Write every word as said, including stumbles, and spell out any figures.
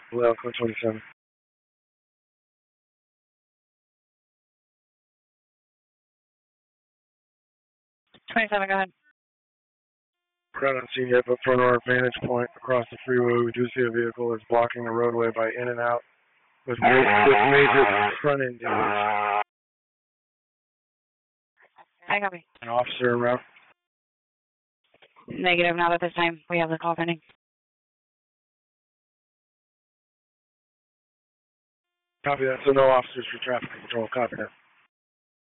Well, four twenty-seven. twenty-seven, go ahead. We're not seeing yet, but from our vantage point across the freeway, we do see a vehicle that's blocking the roadway by in and out with, ma- with major front end damage. I copy. An officer en route. Negative, not at this time. We have the call pending. Copy that. So no officers for traffic control. Copy that.